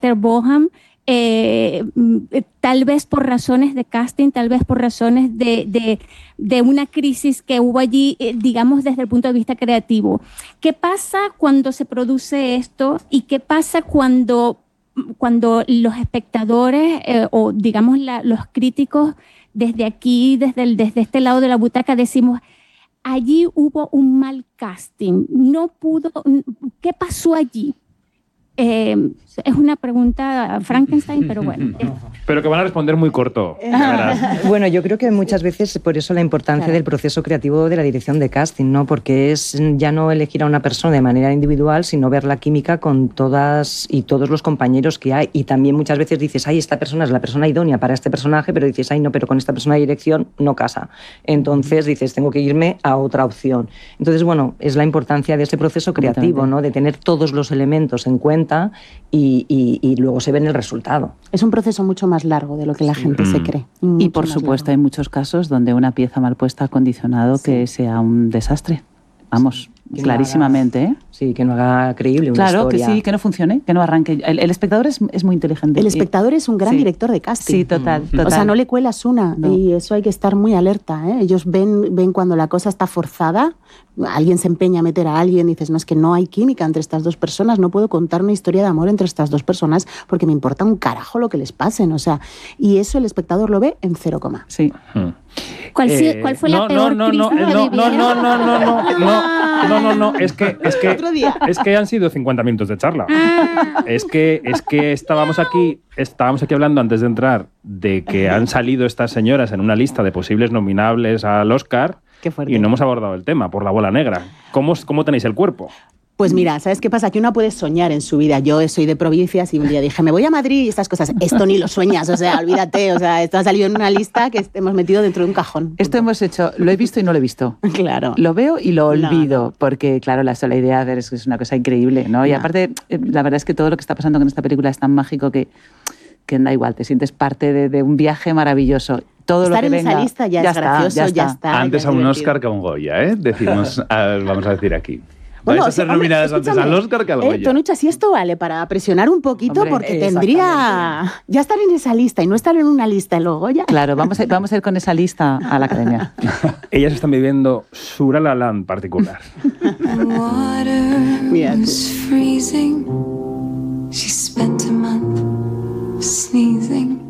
Esther Boham, tal vez por razones de casting, tal vez por razones de una crisis que hubo allí, digamos, desde el punto de vista creativo. ¿Qué pasa cuando se produce esto y qué pasa cuando los espectadores o, digamos, los críticos desde aquí, desde este lado de la butaca, decimos, allí hubo un mal casting, no pudo, ¿qué pasó allí? Es una pregunta Frankenstein, pero bueno. Pero que van a responder muy corto. Bueno, yo creo que muchas veces por eso la importancia del proceso creativo de la dirección de casting, ¿no? Porque es ya no elegir a una persona de manera individual, sino ver la química con todas y todos los compañeros que hay. Y también muchas veces dices, ay, esta persona es la persona idónea para este personaje, pero dices, ay, no, pero con esta persona de dirección no casa. Entonces dices, tengo que irme a otra opción. Entonces, bueno, es la importancia de ese proceso creativo, ¿no? De tener todos los elementos en cuenta y luego se ve en el resultado. Es un proceso mucho más largo de lo que la gente se cree. Y por supuesto hay muchos casos donde una pieza mal puesta ha condicionado que sea un desastre. Vamos, clarísimamente, ¿eh? Sí, que no haga creíble una historia. Claro, que sí, que no funcione, que no arranque. El espectador es muy inteligente. El espectador es un gran director de casting. Sí, total. O sea, no le cuelas una. No. Y eso hay que estar muy alerta, ¿eh? Ellos ven cuando la cosa está forzada, alguien se empeña a meter a alguien y dices, no, es que no hay química entre estas dos personas, no puedo contar una historia de amor entre estas dos personas porque me importa un carajo lo que les pasen. O sea, y eso el espectador lo ve en 0, sí. ¿Cuál fue la peor crisis que vivieron? No, es que han sido 50 minutos de charla. Es que estábamos aquí hablando antes de entrar de que han salido estas señoras en una lista de posibles nominables al Oscar y no hemos abordado el tema por la bola negra. ¿Cómo tenéis el cuerpo? Pues mira, ¿sabes qué pasa? Que uno puede soñar en su vida. Yo soy de provincias y un día dije, me voy a Madrid y estas cosas. Esto ni lo sueñas, o sea, olvídate. O sea, esto ha salido en una lista que hemos metido dentro de un cajón. Esto hemos hecho, lo he visto y no lo he visto. Claro. Lo veo y lo olvido, porque claro, la sola idea es que es una cosa increíble, ¿no? Y aparte, la verdad es que todo lo que está pasando con esta película es tan mágico que da igual, te sientes parte de un viaje maravilloso. Todo estar lo que en venga, esa lista ya es gracioso, ya está. Antes ya a un divertido. Oscar que a un Goya, ¿eh? Decimos, vamos a decir aquí. Bueno, vais a ser nominadas antes al Oscar que al Goya. Tonucha, si esto vale para presionar un poquito, porque tendría ya estar en esa lista y no estar en una lista en los Goya. Claro, vamos a ir con esa lista a la academia. Ellas están viviendo su La La Land particular. Mira tú. She spent a month sneezing.